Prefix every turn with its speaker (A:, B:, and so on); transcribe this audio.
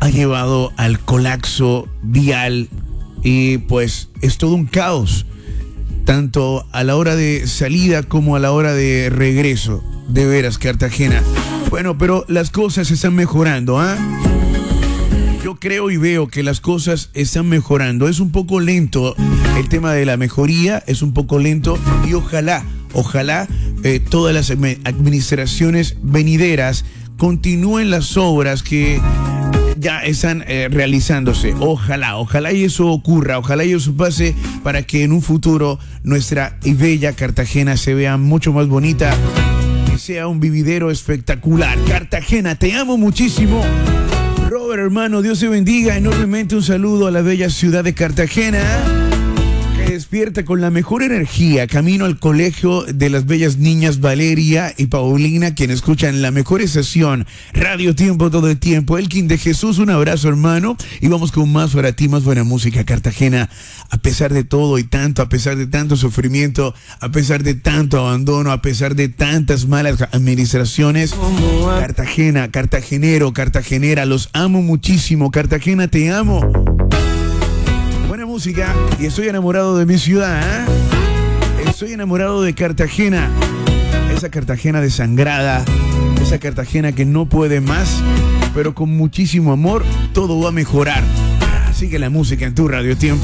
A: llevado al colapso vial y pues es todo un caos, tanto a la hora de salida como a la hora de regreso. De veras, Cartagena. Bueno, pero las cosas están mejorando, ¿ah? Yo creo y veo que las cosas están mejorando. Es un poco lento el tema de la mejoría, es un poco lento y ojalá todas las administraciones venideras continúen las obras que ya están realizándose. Ojalá y eso ocurra, ojalá y eso pase para que en un futuro nuestra y bella Cartagena se vea mucho más bonita y sea un vividero espectacular. Cartagena, te amo muchísimo. Robert, hermano, Dios te bendiga enormemente. Un saludo a la bella ciudad de Cartagena, que despierta con la mejor energía, camino al colegio de las bellas niñas Valeria y Paulina, quienes escuchan la mejor estación, Radio Tiempo todo el tiempo. Elkin de Jesús, un abrazo, hermano, y vamos con más para ti, más buena música. Cartagena, a pesar de todo y tanto, a pesar de tanto sufrimiento, a pesar de tanto abandono, a pesar de tantas malas administraciones, Cartagena, cartagenero, cartagenera, los amo muchísimo. Cartagena, te amo. Buena música y estoy enamorado de mi ciudad, ¿eh? Estoy enamorado de Cartagena. Esa Cartagena desangrada, esa Cartagena que no puede más, pero con muchísimo amor todo va a mejorar. Sigue la música en tu Radio Tiempo.